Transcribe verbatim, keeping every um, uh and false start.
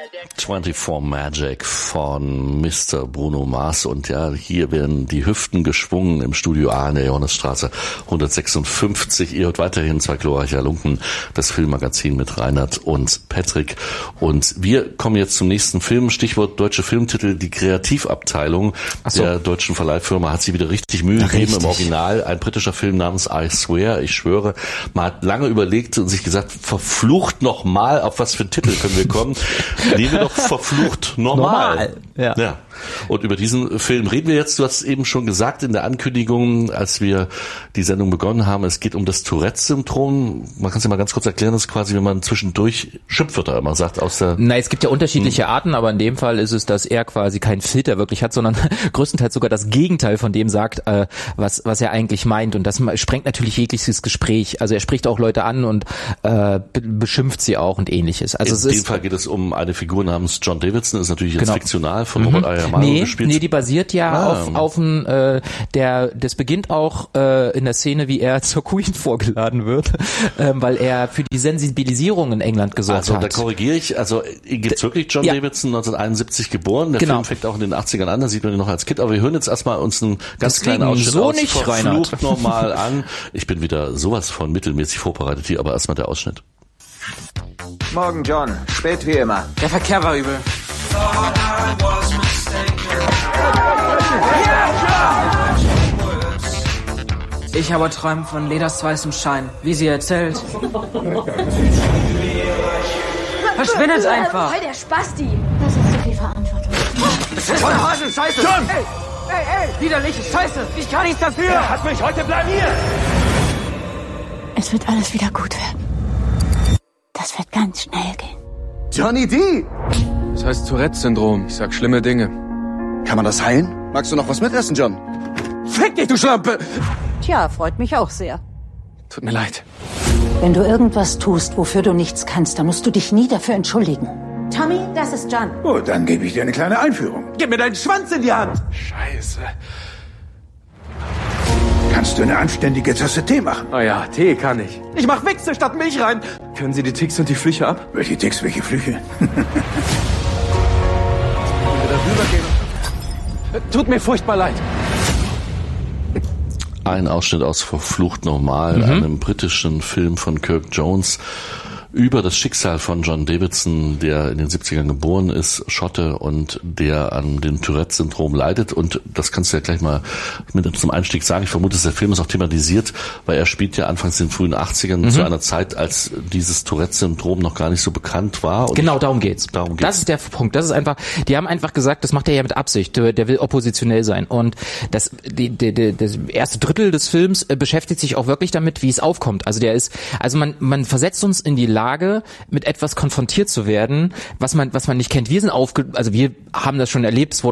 vierundzwanzig Magic von Mister Bruno Mars. Und ja, hier werden die Hüften geschwungen im Studio A in der Johannesstraße hundertsechsundfünfzig. Ihr hört weiterhin zwei glorreiche Halunken, das Filmmagazin mit Reinhard und Patrick. Und wir kommen jetzt zum nächsten Film. Stichwort deutsche Filmtitel. Die Kreativabteilung so. der deutschen Verleihfirma hat sich wieder richtig Mühe gegeben. Richtig. Im Original ein britischer Film namens I Swear, ich schwöre. Man hat lange überlegt und sich gesagt, verflucht nochmal, auf was für einen Titel können wir kommen? Nehmen wir doch verflucht normal. normal. Ja. ja. Und über diesen Film reden wir jetzt. Du hast eben schon gesagt in der Ankündigung, als wir die Sendung begonnen haben, es geht um das Tourette-Syndrom. Man kann es ja mal ganz kurz erklären, das ist quasi, wenn man zwischendurch Schimpfwörter immer sagt aus der... Na, es gibt ja unterschiedliche Arten, aber in dem Fall ist es, dass er quasi keinen Filter wirklich hat, sondern größtenteils sogar das Gegenteil von dem sagt, äh, was was er eigentlich meint. Und das sprengt natürlich jegliches Gespräch. Also er spricht auch Leute an und äh, beschimpft sie auch und ähnliches. Also in es dem ist, Fall geht es um eine Figur namens John Davidson, ist natürlich jetzt genau. fiktional von mhm. Robert Ayamaro nee, gespielt. Nee, die basiert ja ah. auf auf ein, äh, der, das beginnt auch äh, in der Szene, wie er zur Queen vorgeladen wird, äh, weil er für die Sensibilisierung in England gesorgt also, hat. Also da korrigiere ich, also gibt's wirklich John ja. Davidson, neunzehnhunderteinundsiebzig geboren, der genau. Film fängt auch in den achtzigern an, da sieht man ihn noch als Kind, aber wir hören jetzt erstmal uns einen ganz Deswegen kleinen Ausschnitt so aus nicht, Verflucht nochmal an. Ich bin wieder sowas von mittelmäßig vorbereitet hier, aber erstmal der Ausschnitt. Morgen, John. Spät wie immer. Der Verkehr war übel. Ich habe träumt von Ledas weißem Schein, wie sie erzählt. Verschwindet einfach! Voll der Spasti! Das ist zu viel Verantwortung. Das ist voll Hasen, Scheiße! John! Ey, ey, ey! Widerlich, Scheiße! Ich kann nichts dafür! Er hat mich heute blamiert! Es wird alles wieder gut werden. Das wird ganz schnell gehen. Johnny D! Das heißt Tourette-Syndrom. Ich sag schlimme Dinge. Kann man das heilen? Magst du noch was mitessen, John? Fick dich, du Schlampe! Tja, freut mich auch sehr. Tut mir leid. Wenn du irgendwas tust, wofür du nichts kannst, dann musst du dich nie dafür entschuldigen. Tommy, das ist John. Oh, dann gebe ich dir eine kleine Einführung. Gib mir deinen Schwanz in die Hand! Scheiße. Kannst du eine anständige Tasse Tee machen? Oh ja, Tee kann ich. Ich mach Wichse statt Milch rein. Können Sie die Ticks und die Flüche ab? Welche Ticks, welche Flüche? Tut mir furchtbar leid. Ein Ausschnitt aus Verflucht nochmal, mhm. einem britischen Film von Kirk Jones über das Schicksal von John Davidson, der in den siebzigern geboren ist, Schotte, und der an dem Tourette-Syndrom leidet. Und das kannst du ja gleich mal mit zum Einstieg sagen. Ich vermute, dass der Film ist auch thematisiert, weil er spielt ja anfangs in den frühen achtzigern mhm. zu einer Zeit, als dieses Tourette-Syndrom noch gar nicht so bekannt war. Und genau, darum geht's. Darum geht's. Das ist der Punkt. Das ist einfach, die haben einfach gesagt, das macht er ja mit Absicht. Der, der will oppositionell sein. Und das, die, die, die, das erste Drittel des Films beschäftigt sich auch wirklich damit, wie es aufkommt. Also der ist, also man, man versetzt uns in die Lage, mit etwas konfrontiert zu werden, was man was man nicht kennt. Wir sind aufge, also wir haben das schon erlebt, es wurde